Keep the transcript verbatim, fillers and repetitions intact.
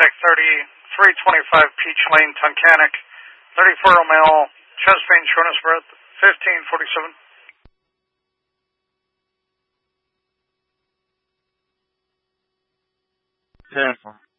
Medic thirty-three twenty-five Peach Lane, Tunkhannock, thirty-four male, chest pain, shortness of breath, fifteen forty-seven. ten.